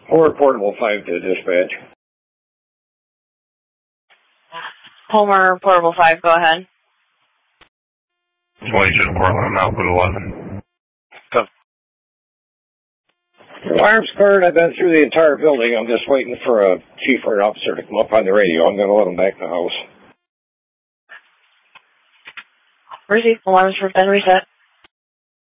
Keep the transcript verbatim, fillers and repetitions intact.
Or portable five to dispatch. Homer, portable five, go ahead. Legion Portland, Output eleven. Go. Alarm's cleared. I've been through the entire building. I'm just waiting for a chief or an officer to come up on the radio. I'm going to let them back in the house. Receive. Alarms have been reset.